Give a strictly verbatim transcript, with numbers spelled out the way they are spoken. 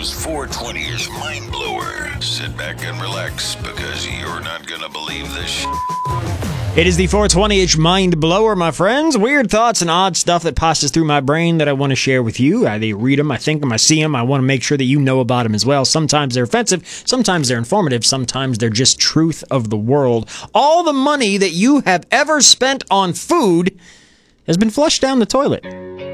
Joe's four twenty-ish Mind Blower. Sit back and relax because you're not gonna believe this sh- It is the four twenty-ish Mind Blower, my friends. Weird thoughts and odd stuff that passes through my brain that I want to share with you. I read them, I think them, I see them. I want to make sure that you know about them as well. Sometimes they're offensive, sometimes they're informative, sometimes they're just truth of the world. All the money that you have ever spent on food has been flushed down the toilet.